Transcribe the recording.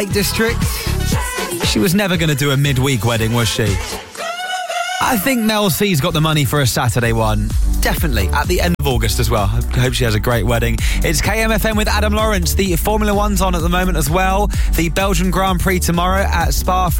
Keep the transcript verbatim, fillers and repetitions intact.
Lake District. She was never going to do a midweek wedding, was she? I think Mel C's got the money for a Saturday one. Definitely, at the end of August as well. I hope she has a great wedding. It's K M F M with Adam Lawrence. The Formula One's on at the moment as well. The Belgian Grand Prix tomorrow at Spa.